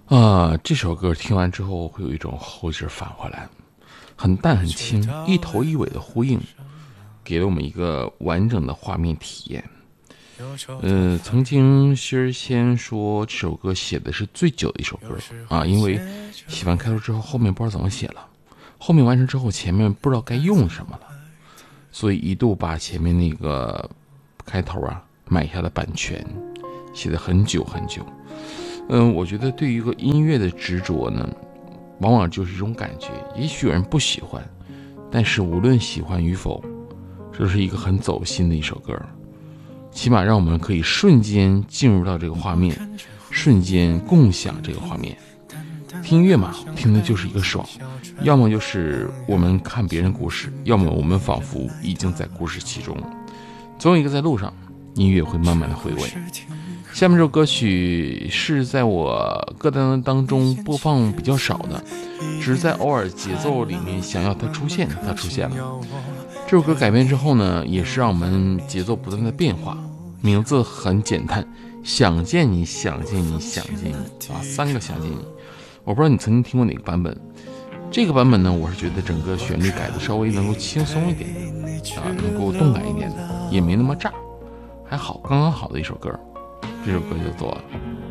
这首歌听完之后会有一种后劲返回来，很淡很轻，一头一尾的呼应，给了我们一个完整的画面体验。曾经希儿先说这首歌写的是最久的一首歌啊，因为写完开头之后，后面不知道怎么写了，后面完成之后，前面不知道该用什么了，所以一度把前面那个开头买下了版权，写了很久很久。我觉得对于一个音乐的执着呢，往往就是一种感觉。也许有人不喜欢，但是无论喜欢与否，这是一个很走心的一首歌，起码让我们可以瞬间进入到这个画面，瞬间共享这个画面。听音乐嘛，听的就是一个爽，要么就是我们看别人故事，要么我们仿佛已经在故事其中。总有一个在路上，音乐会慢慢的回味。下面这首歌曲是在我歌单当中播放比较少的，只是在偶尔节奏里面想要它出现，它出现了。这首歌改编之后呢，也是让我们节奏不断的变化。名字很简单，想见你，想见你，想见你啊，3个想见你。我不知道你曾经听过哪个版本，这个版本呢，我是觉得整个旋律改的稍微能够轻松一点能够动感一点的，也没那么炸，还好，刚刚好的一首歌。这首歌就做了。